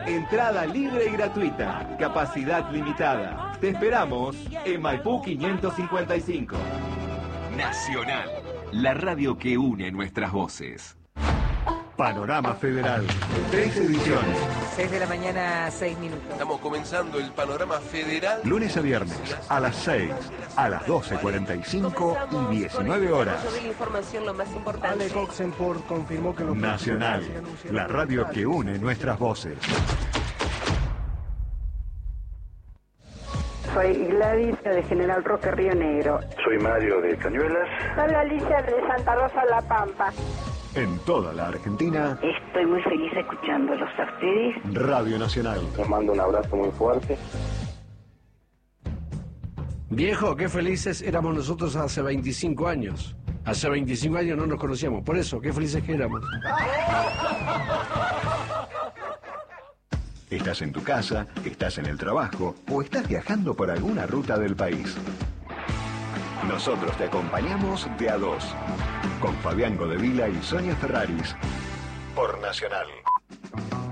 Entrada libre y gratuita. Capacidad limitada. Te esperamos en Maipú 555. Nacional, la radio que une nuestras voces. Panorama Federal, 3 ediciones. 6 de la mañana, 6 minutos. Estamos comenzando el Panorama Federal. Lunes a viernes, a las 6, a las 12:45 y 19 horas. De la información, lo más importante. Ale Coxenport confirmó que Nacional, la radio que une nuestras voces. Soy Gladys de General Roque, Río Negro. Soy Mario de Cañuelas. Soy Alicia de Santa Rosa, La Pampa. En toda la Argentina, Estoy muy feliz escuchándolos a ustedes. Radio Nacional. Les mando un abrazo muy fuerte. Viejo, qué felices éramos nosotros hace 25 años. Hace 25 años no nos conocíamos. Por eso, qué felices que éramos. Estás en tu casa, estás en el trabajo o estás viajando por alguna ruta del país. Nosotros te acompañamos de a dos, con Fabián Godevila y Sonia Ferraris, por Nacional.